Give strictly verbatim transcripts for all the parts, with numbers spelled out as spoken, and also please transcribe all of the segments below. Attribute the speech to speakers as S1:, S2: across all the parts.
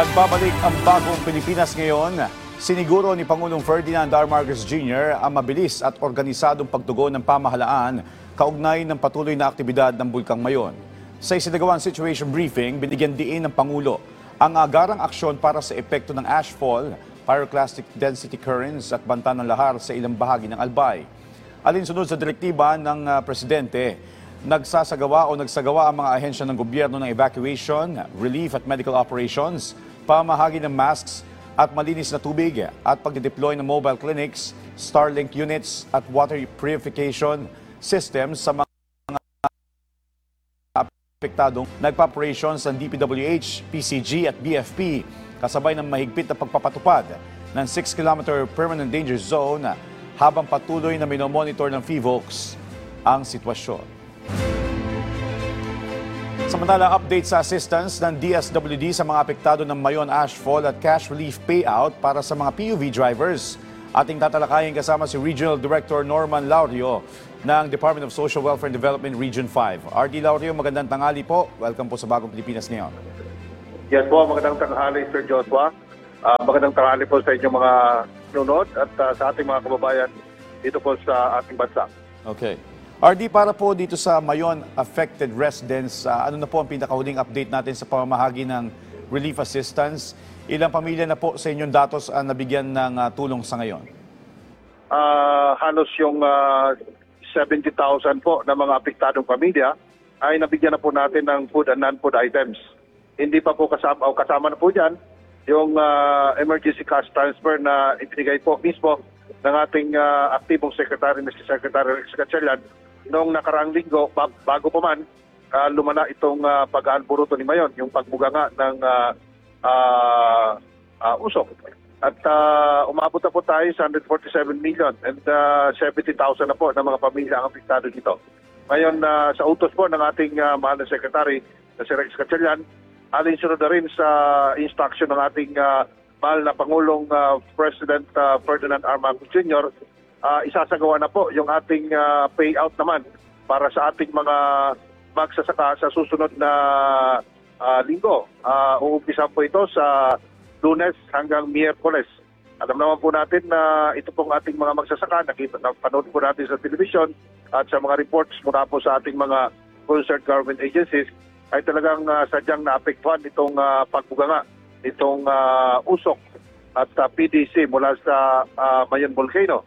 S1: Nagbabalik ang bagong Pilipinas ngayon. Siniguro ni Pangulong Ferdinand R. Marcos Junior ang mabilis at organisadong pagtugon ng pamahalaan kaugnay ng patuloy na aktibidad ng Bulkang Mayon. Sa isinagawang situation briefing, binigyan diin ng Pangulo ang agarang aksyon para sa epekto ng ashfall, pyroclastic density currents at banta ng lahar sa ilang bahagi ng Albay. Alinsunod sa direktiba ng uh, Presidente, nagsasagawa o nagsagawa ang mga ahensya ng gobyerno ng evacuation, relief at medical operations, pamahagi ng masks at malinis na tubig at pagdedeploy ng mobile clinics, Starlink units at water purification systems sa mga apektadong nagpa-operations ng D P W H, P C G at B F P kasabay ng mahigpit na pagpapatupad ng six kilometer permanent danger zone habang patuloy na minomonitor ng P H I V O C ang sitwasyon. Samantala, update sa assistance ng D S W D sa mga apektado ng Mayon ashfall at cash relief payout para sa mga P U V drivers. Ating tatalakayin kasama si Regional Director Norman Laurio ng Department of Social Welfare and Development Region five. R D Laurio, magandang tanghali po. Welcome po sa Bagong Pilipinas ngayon.
S2: Yes po, magandang tanghali Sir Joshua. Uh, magandang tanghali po sa inyong mga nunod at uh, sa ating mga kababayan dito po sa ating bansa.
S1: Okay. R D, para po dito sa Mayon affected residents, uh, ano na po ang pinakahuling update natin sa pamamahagi ng relief assistance? Ilang pamilya na po sa inyong datos ang nabigyan ng uh, tulong sa ngayon?
S2: Uh, halos yung uh, seventy thousand po na mga apektadong pamilya ay nabigyan na po natin ng food and non-food items. Hindi pa po kasama, o kasama na po dyan yung uh, emergency cash transfer na ibinigay po mismo ng ating uh, aktibong secretary, Mister Secretary Rex Gatchalian, noong nakaraang linggo, bago pa man, uh, lumana itong uh, pag-aalburuto ni Mayon, yung pagbuganga ng uh, uh, uh, usok. At uh, umabot na po tayo sa one hundred forty-seven million and uh, seventy thousand na po ng mga pamilya ang apektado dito. Ngayon, uh, sa utos po ng ating uh, mahal na secretary, na si Rex Gatchalian, alinsunod na rin sa instruction ng ating uh, mahal na Pangulong uh, President uh, Ferdinand R. Marcos Junior, Uh, isasagawa na po yung ating uh, payout naman para sa ating mga magsasaka sa susunod na uh, linggo. Uh, uumpisa po ito sa Lunes hanggang Miyerkules. Alam naman po natin na ito pong ating mga magsasaka, nakita, napanood po natin sa television at sa mga reports mula po sa ating mga concerned government agencies, ay talagang uh, sadyang naapektuhan itong uh, pagbuganga, itong uh, usok at uh, P D C mula sa uh, Mayon Volcano.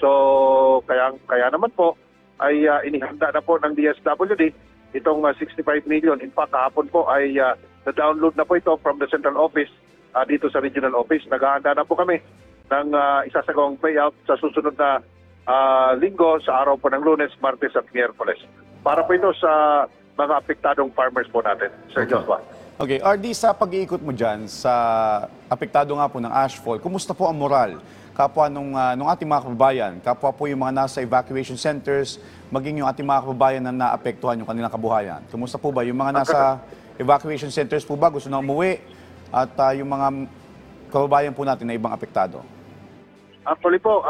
S2: So, kaya, kaya naman po ay uh, inihanda na po ng D S W D itong uh, sixty-five million. In fact, kahapon po ay uh, na-download na po ito from the central office uh, dito sa regional office. Naghahanda na po kami ng uh, isasagawang payout sa susunod na uh, linggo sa araw po ng Lunes, Martes at Miyerkules. Para po ito sa mga apektadong farmers po natin, Sir
S1: Okay.
S2: Joshua.
S1: Okay, R D, sa pag-iikot mo dyan sa apektado nga po ng ashfall, kumusta po ang moral? Kapwa nung, uh, nung ating mga kababayan, kapwa po yung mga nasa evacuation centers, maging yung ating mga kababayan na naapektuhan yung kanilang kabuhayan. Kumusta po ba? Yung mga nasa evacuation centers po ba gusto na umuwi? At uh, yung mga kababayan po natin na ibang apektado?
S2: Actually po,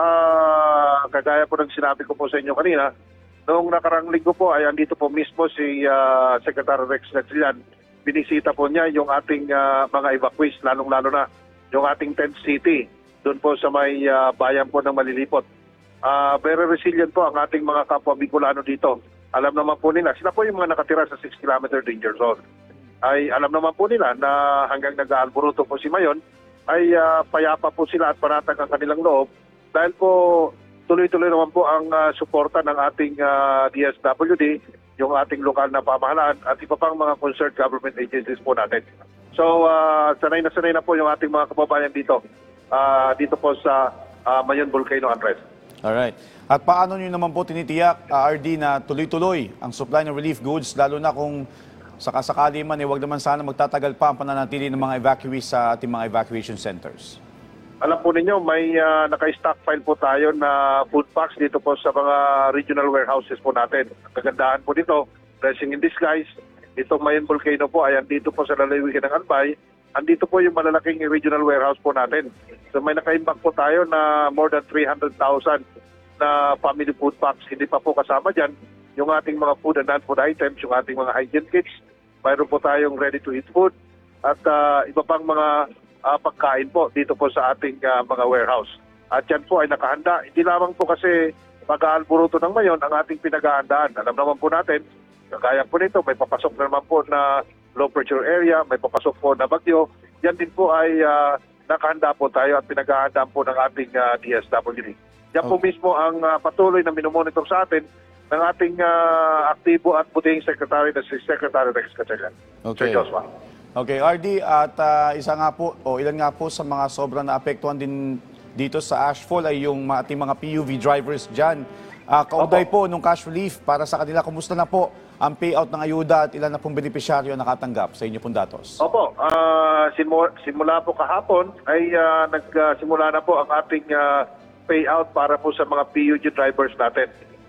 S2: uh, kagaya po ng sinabi ko po sa inyo kanina, noong nakarang linggo po ay andito po mismo si uh, Secretary Rex Gatchalian. Binisita po niya yung ating uh, mga evacuees, lalong-lalo na yung ating tent city, doon po sa may uh, bayan po ng Malilipot. Uh, very resilient po ang ating mga kapwa Bicolano dito. Alam naman po nila, sila po yung mga nakatira sa six kilometer danger zone. Ay alam naman po nila na hanggang nag-aalburuto po si Mayon, ay uh, payapa po sila at panatag ang kanilang loob dahil po tuloy-tuloy naman po ang uh, suporta ng ating uh, D S W D, yung ating lokal na pamahalaan at iba pang mga concerned government agencies po natin. So, uh, sanay na sanay na po yung ating mga kababayan dito. Uh, dito po sa uh, Mayon Volcano Unrest.
S1: Alright. At paano nyo naman po tinitiyak, uh, R D, na tuloy-tuloy ang supply ng relief goods, lalo na kung sakasakali man, eh, wag naman sana magtatagal pa ang pananatili ng mga evacuees sa ating mga evacuation centers?
S2: Alam po ninyo, may uh, naka-stockpile po tayo na food packs dito po sa mga regional warehouses po natin. Ang kagandahan po dito, blessing in disguise, itong Mayon Volcano po ay andito po sa lalawigan ng Albay. Andito po yung malalaking regional warehouse po natin. So may naka-imbak po tayo na more than three hundred thousand na family food packs. Hindi pa po kasama dyan yung ating mga food and non-food items, yung ating mga hygiene kits. Mayroon po tayong ready-to-eat food. at ah, iba pang mga ah, pagkain po dito po sa ating ah, mga warehouse. At yan po ay nakahanda. Hindi lamang po kasi mag-aalburuto ng mayon ang ating pinag-aandaan. Alam naman po natin, kagaya po nito, may papasok na naman po na low pressure area, may papasok po na bagyo. Yan din po ay ah, nakahanda po tayo at pinag-aandaan po ng ating ah, D S W D. Yan po
S1: Okay.
S2: mismo ang ah, patuloy na minomonitor sa atin ng ating ah, aktibo at butihing secretary na si Secretary Rex Gatchalian.
S1: Okay.
S2: Sir Joshua.
S1: Okay, R D, at ah, isa nga po, o ilan nga po sa mga sobrang naapektuhan din dito sa ashfall ay yung mga- ating mga P U V drivers dyan. Uh, kaugnay po nung cash relief para sa kanila, kumusta na po ang payout ng ayuda at ilan na pong benepisyaryo nakatanggap sa inyo pong datos?
S2: Opo, ah, simu- simula po kahapon ay ah, nagsimula na po ang ating ah, payout para po sa mga P U G drivers natin.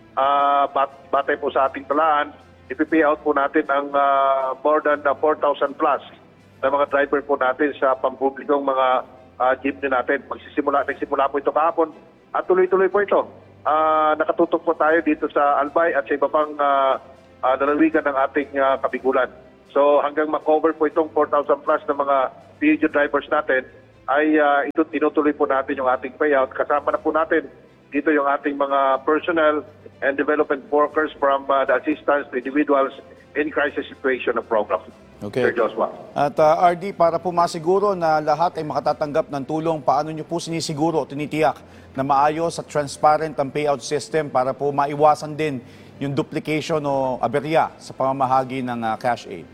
S2: Ah, bat- batay po sa ating talaan, ipi-payout po natin ang ah, more than ah, four thousand plus na mga driver po natin sa pampublikong mga ah, jeepney natin. Magsisimula, nagsimula po ito kahapon at tuloy-tuloy po ito. Ah, nakatutok po tayo dito sa Albay at sa iba pang uh, uh, lalawigan ng ating ah, kabigulan. So hanggang ma-cover po itong four thousand plus na mga P U G drivers natin, ay uh, ito tinutuloy po natin yung ating payout. Kasama na po natin dito yung ating mga personnel and development workers from uh, the assistance to individuals in crisis situation of program.
S1: Okay.
S2: Sir Joshua.
S1: At uh, R D, para po masiguro na lahat ay makatatanggap ng tulong, paano nyo po sinisiguro, tinitiyak na maayos at transparent ang payout system para po maiwasan din yung duplication o aberya sa pamamahagi ng uh, cash aid?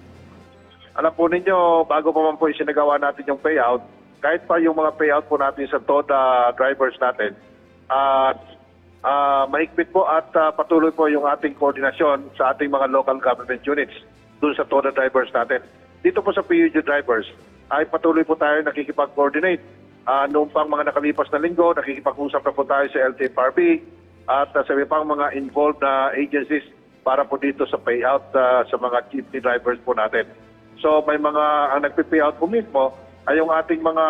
S2: Alam po ninyo, bago pa man po isinagawa natin yung payout, kahit pa yung mga payout po natin sa TODA drivers natin, at uh, mahigpit po at uh, patuloy po yung ating koordinasyon sa ating mga local government units dun sa TODA drivers natin. Dito po sa P U G drivers, ay patuloy po tayo nakikipag-coordinate. Uh, noong pang mga nakalipas na linggo, nakikipag-usap na po tayo sa L T F R B at uh, sa iba pang mga involved na agencies para po dito sa payout uh, sa mga jeepney drivers po natin. So may mga, ang nagpi-payout po mismo ay yung ating mga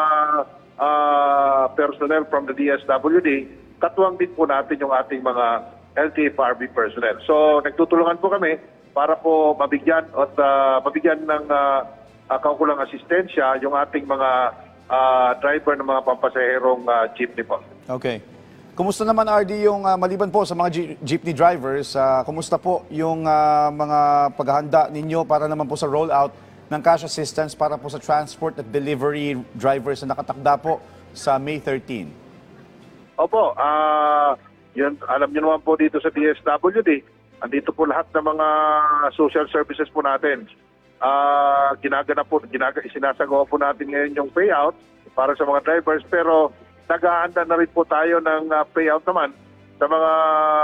S2: uh, personnel from the D S W D, katuwang din po natin yung ating mga L T F R B personnel. So nagtutulungan po kami para po mabigyan at uh, mabigyan ng uh, uh, kaukulang asistensya yung ating mga uh, driver ng mga pampasaherong uh, jeepney po.
S1: Okay. Kumusta naman, R D, yung uh, maliban po sa mga je- jeepney drivers, uh, kumusta po yung uh, mga paghahanda ninyo para naman po sa rollout ng cash assistance para po sa transport at delivery drivers na nakatakda po sa May thirteenth?
S2: Opo, ah yun, alam niyo naman po dito sa D S W D, andito po lahat ng mga social services po natin. Ah, ginagana po, ginaga, sinasagawa po natin ngayon yung payout para sa mga drivers, pero naghahanda na rin po tayo ng ah, payout naman sa mga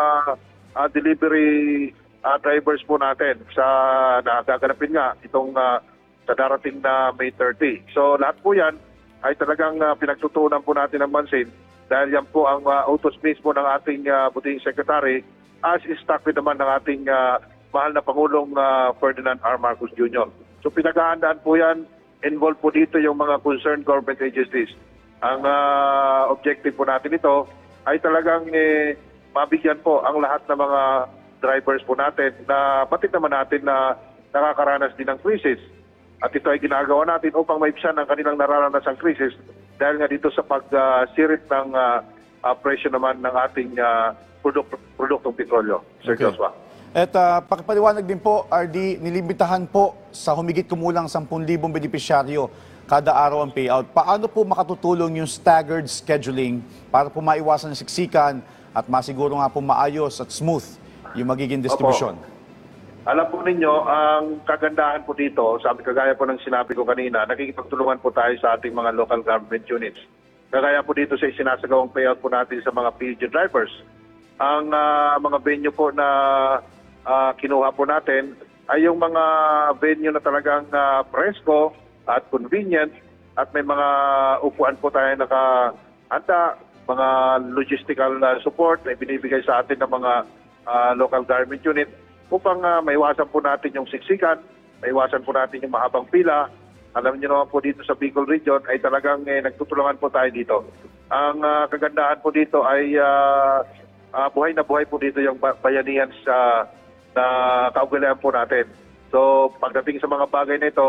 S2: ah, delivery ah, drivers po natin sa nagaganapin nga itong ah, sa darating na May thirtieth. So lahat po yan ay talagang ah, pinagtutunan po natin ng mansin dahil yan po ang uh, utos mismo ng ating uh, butihing secretary as instructed naman ng ating uh, mahal na Pangulong uh, Ferdinand R. Marcos Junior So pinaghahandaan po yan, involved po dito yung mga concerned government agencies. Ang uh, objective po natin ito ay talagang eh, mabigyan po ang lahat ng mga drivers po natin na batid naman natin na nakakaranas din ng krisis. At ito ay ginagawa natin upang maibsan ang kanilang nararanasang krisis dahil nga dito sa pag-sirit uh, ng uh, uh, presyo naman ng ating uh, produk- produktong petrolyo. Sir
S1: Okay.
S2: Joshua.
S1: At uh, pakipaliwanag din po, R D, nilimitahan po sa humigit kumulang ten thousand benepisyaryo kada araw ang payout. Paano po makatutulong yung staggered scheduling para po maiwasan ang siksikan at masiguro nga po maayos at smooth yung magiging distribution?
S2: Opo. Alam po ninyo, ang kagandahan po dito, sabi kagaya po ng sinabi ko kanina, nakikipagtulungan po tayo sa ating mga local government units. Kagaya po dito sa isinasagawang payout po natin sa mga P U G drivers. Ang uh, mga venue po na uh, kinuha po natin ay yung mga venue na talagang uh, presko at convenient at may mga upuan po tayo nakahanda, mga logistical uh, support na ibinibigay sa atin ng mga uh, local government unit upang uh, maiwasan po natin yung siksikan, maiwasan po natin yung mahabang pila. Alam niyo naman po dito sa Bicol Region ay talagang eh, nagtutulungan po tayo dito. Ang uh, kagandahan po dito ay uh, uh, buhay na buhay po dito yung bayanihan sa na kaugalian po natin. So pagdating sa mga bagay na ito,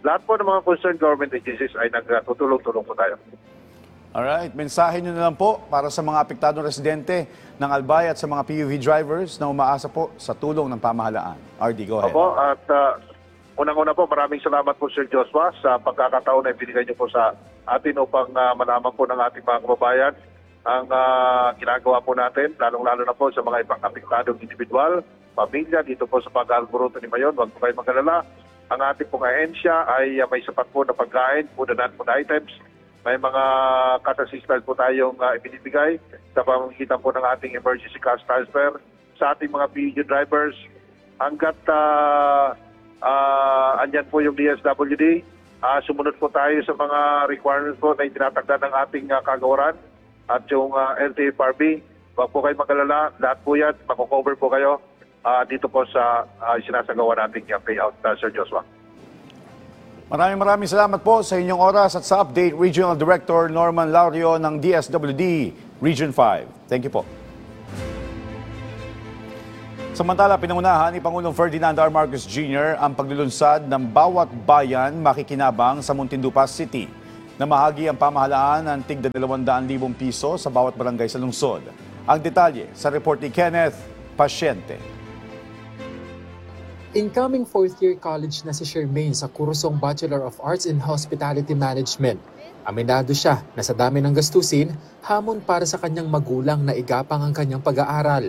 S2: lahat po ng mga concerned government agencies ay nagtutulong-tulong po tayo.
S1: Alright, mensahe nyo na lang po para sa mga apektadong residente ng Albay at sa mga P U V drivers na umaasa po sa tulong ng pamahalaan. R D, go ahead.
S2: Opo, at uh, unang-una po, maraming salamat po Sir Joshua sa pagkakataon na ibinigay niyo po sa atin upang uh, malaman po ng ating mga kababayan ang uh, ginagawa po natin, lalong-lalo na po sa mga ibang apektadong individual, pamilya, dito po sa pag-alburuto ni Mayon. Huwag po kayo mag-alala. Ang ating pong ahensya ay uh, may sapat po na pagkain, food and non-food items. May mga cash assistance po tayong uh, ibinibigay sa pamamagitan po ng ating emergency cash transfer sa ating mga P U V drivers. Hanggat uh, uh, andyan po yung D S W D, uh, sumunod po tayo sa mga requirements po na itinatagda ng ating uh, kagawaran at yung uh, L T F R B. Huwag po kayo mag-alala, lahat po yan, makukover po kayo uh, dito po sa uh, sinasagawa nating uh, payout, uh, Sir Joshua.
S1: Maraming maraming salamat po sa inyong oras at sa update, Regional Director Norman Laurio ng D S W D Region five. Thank you po. Samantala, pinangunahan ni Pangulong Ferdinand R. Marcos Junior ang paglulunsad ng Bawat Bayan Makikinabang sa Muntinlupa City na mahagi ang pamahalaan ng tigda dalawang daang libong piso sa bawat barangay sa lungsod. Ang detalye sa report ni Kenneth Pasyente.
S3: Incoming fourth-year college na si Shermaine sa kursong Bachelor of Arts in Hospitality Management. Aminado siya na sa dami ng gastusin, hamon para sa kanyang magulang na igapang ang kanyang pag-aaral.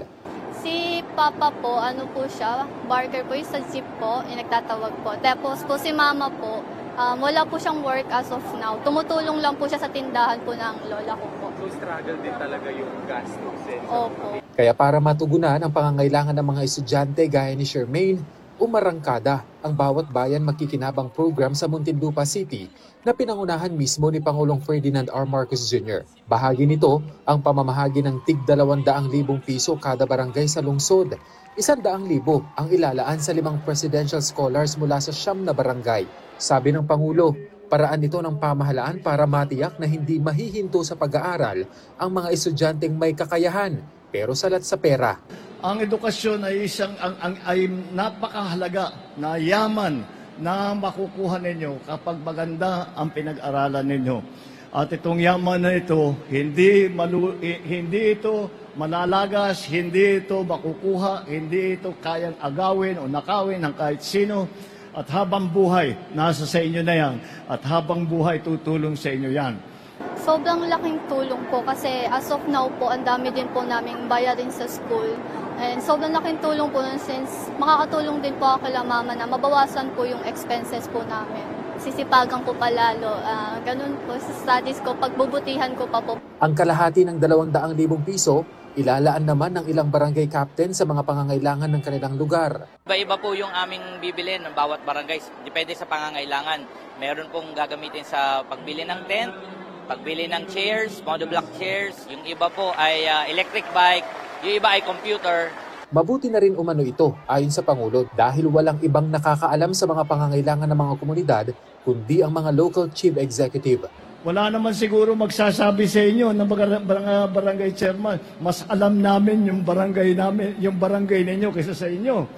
S4: Si Papa po, ano po siya, barker po yung sa jeep po, yung nagtatawag po. Tapos po si Mama po, um, wala po siyang work as of now. Tumutulong lang po siya sa tindahan po ng lola ko po.
S5: So struggle din talaga yung gastos. Eh.
S4: Opo.
S3: Kaya para matugunan ang pangangailangan ng mga estudyante gaya ni Shermaine, umarangkada ang Bawat Bayan Makikinabang program sa Muntinlupa City na pinangunahan mismo ni Pangulong Ferdinand R. Marcos Junior Bahagi nito ang pamamahagi ng tig dalawang daang libong piso kada barangay sa lungsod. Isang daang libo ang ilalaan sa limang presidential scholars mula sa siyam na barangay. Sabi ng Pangulo, paraan ito ng pamahalaan para matiyak na hindi mahihinto sa pag-aaral ang mga estudyanteng may kakayahan pero salat sa pera.
S6: Ang edukasyon ay isang ang, ang, ay napakahalaga na yaman na makukuha ninyo kapag maganda ang pinag-aralan ninyo. At itong yaman na ito, hindi, malu, eh, hindi ito malalagas, hindi ito makukuha, hindi ito kayang agawin o nakawin ng kahit sino. At habang buhay, nasa sa inyo na yan. At habang buhay, tutulong sa inyo yan.
S4: Sobrang laking tulong po kasi as of now po, ang dami din po naming bayarin sa school. And sobrang laking tulong po nun since makakatulong din po ako kay Mama na mabawasan po yung expenses po namin. Sisipagan ko pa lalo. Uh, ganun po sa studies ko, pagbubutihan ko pa po.
S3: Ang kalahati ng dalawang daang libong piso, ilalaan naman ng ilang barangay captain sa mga pangangailangan ng kanilang lugar.
S7: Iba-iba po yung aming bibili ng bawat barangay. Depende sa pangangailangan. Meron pong gagamitin sa pagbili ng tent, pagbili ng chairs, monoblock chairs. Yung iba po ay uh, electric bike, yung iba ay computer.
S3: Mabuti na rin umano ito ayon sa Pangulo dahil walang ibang nakakaalam sa mga pangangailangan ng mga komunidad kundi ang mga local chief executive.
S6: Wala naman siguro magsasabi sa inyo ng mga barangay chairman, mas alam namin yung barangay namin, yung barangay ninyo kaysa sa inyo.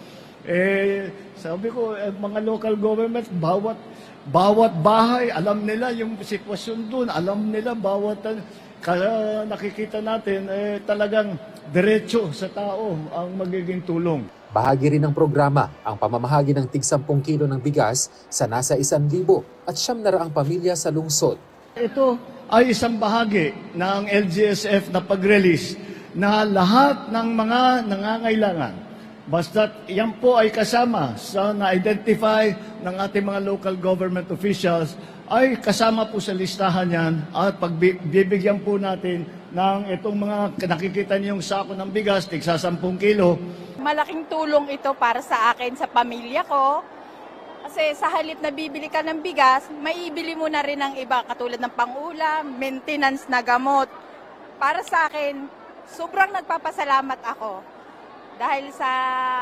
S6: Eh, sabi ko, eh, mga local government, bawat bawat bahay, alam nila yung sitwasyon doon, alam nila bawat kaya nakikita natin eh, talagang diretso sa tao ang magiging tulong.
S3: Bahagi rin ng programa ang pamamahagi ng tig sampung kilo ng bigas sa nasa isang libo at siyam na raang pamilya sa lungsod.
S6: Ito ay isang bahagi ng L G S F na pag-release na lahat ng mga nangangailangan, basta't yan po ay kasama sa na-identify ng ating mga local government officials, ay kasama po sa listahan yan at pagbibigyan po natin ng itong mga nakikita niyong sako ng bigas, tigsa sampung kilo.
S8: Malaking tulong ito para sa akin, sa pamilya ko. Kasi sa halip na bibili ka ng bigas, maibili mo na rin ang iba katulad ng pang-ulam, maintenance na gamot. Para sa akin, sobrang nagpapasalamat ako. Dahil sa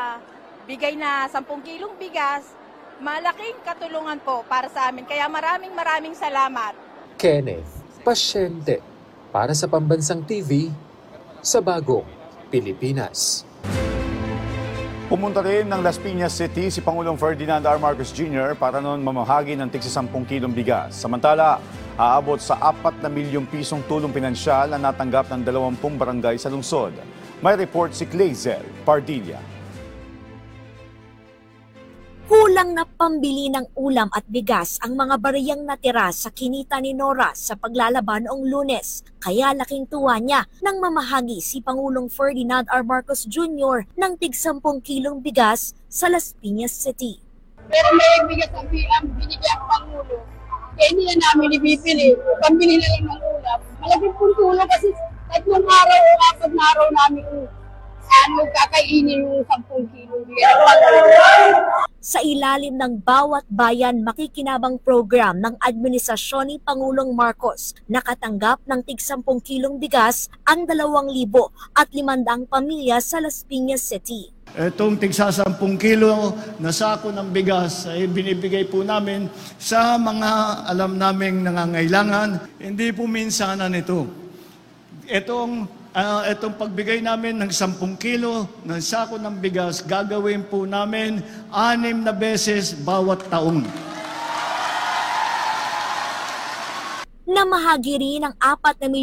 S8: bigay na sampung kilong bigas, malaking katulungan po para sa amin. Kaya maraming maraming salamat.
S3: Kenneth Pasyente para sa Pambansang T V sa Bagong Pilipinas.
S1: Pumunta rin ng Las Piñas City si Pangulong Ferdinand R. Marcos Junior para noon mamahagi ng tig sampung kilong bigas. Samantala, aabot sa apat na milyong pisong tulong pinansyal na natanggap ng dalawampung barangay sa lungsod. May report si Clazel Pardilla.
S9: Kulang na pambili ng ulam at bigas ang mga bariyang natira sa kinita ni Nora sa paglalaban noong Lunes. Kaya laking tuwa niya nang mamahagi si Pangulong Ferdinand R. Marcos Junior ng tig sampung kilong bigas sa Las Piñas City.
S10: Pero may bigas ang ang binigyan ang Pangulo. Kaya hindi na namin ibibili. Pambili na lang ng ulam. Malaking pong tulong kasi tatlong araw o apat na araw namin ano, kakainin yung sampung kilong bigas ng Pangulo.
S9: Sa ilalim ng Bawat Bayan Makikinabang program ng administrasyon ni Pangulong Marcos, nakatanggap ng tig sampung kilong bigas ang dalawang libo at limandang pamilya sa Las Piñas City.
S6: Itong tigsa sampung kilo na sako ng bigas ay binibigay po namin sa mga alam naming nangangailangan. Hindi po minsanan ito. Itong Uh, itong pagbigay namin ng sampung kilo ng sako ng bigas, gagawin po namin anim na beses bawat taon.
S9: Namahagi rin ang apat na